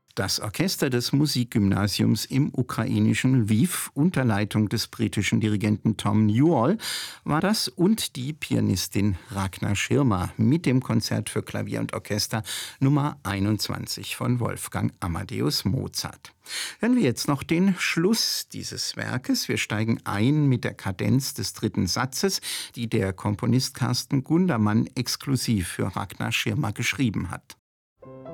Das Orchester des Musikgymnasiums im ukrainischen Lwiw unter Leitung des britischen Dirigenten Tom Newall war das und die Pianistin Ragnar Schirmer mit dem Konzert für Klavier und Orchester Nummer 21 von Wolfgang Amadeus Mozart. Hören wir jetzt noch den Schluss dieses Werkes. Wir steigen ein mit der Kadenz des dritten Satzes, die der Komponist Carsten Gundermann exklusiv für Ragnar Schirmer geschrieben hat.